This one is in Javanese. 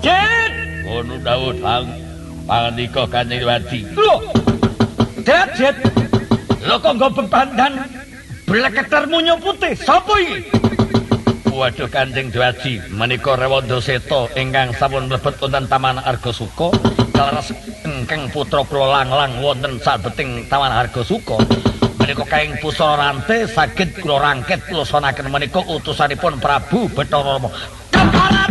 Dit. Ngono dawuh pangandika Kanjeng Wadi. Lho. Dit. Lho kok nggo bebandan bleketer munyo putih. Sapa iki? Waduh Kanjeng Dwaji, menika Rewanda Seta ingkang sampun mlebet wonten Taman Argasuka kaleres ingkang putra kula Langlang wonten sabeting Taman Argasuka. Menika kaing pusara rante saged kula rangket kula sonaken menika utusanipun Prabu Bathara Rama.